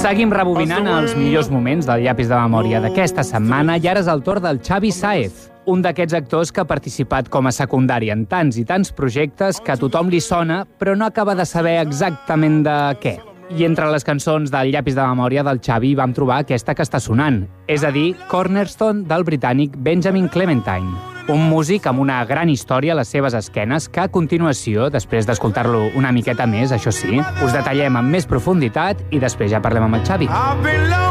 Seguim rebobinant els millors moments del llapis de memòria d'aquesta setmana i ara és el torn del Xavi Sáez, un d'aquests actors que ha participat com a secundari en tants i tants projectes que a tothom li sona, però no acaba de saber exactament de què. I entre les cançons del llapis de memòria del Xavi vam trobar aquesta que està sonant, és a dir, Cornerstone del britànic Benjamin Clementine. Un músic amb una gran història a les seves esquenes que a continuació, després d'escoltar-lo una miqueta més, això sí, us detallem amb més profunditat i després ja parlem amb el Xavi.